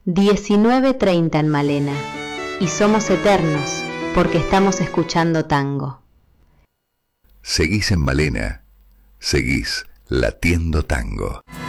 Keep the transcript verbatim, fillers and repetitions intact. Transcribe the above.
diecinueve treinta en Malena, y somos eternos porque estamos escuchando tango. Seguís en Malena, seguís latiendo tango.